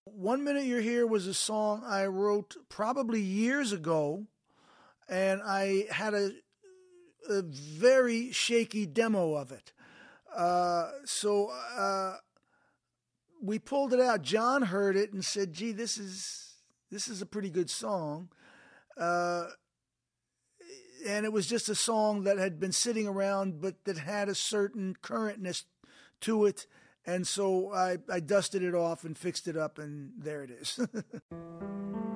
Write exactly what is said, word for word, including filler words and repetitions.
One Minute You're Here was a song I wrote probably years ago, and I had a, a very shaky demo of it. Uh, so uh, we pulled it out. John heard it and said, gee, this is this is a pretty good song. Uh, and it was just a song that had been sitting around, but that had a certain currentness to it. And so I, I dusted it off and fixed it up, and there it is.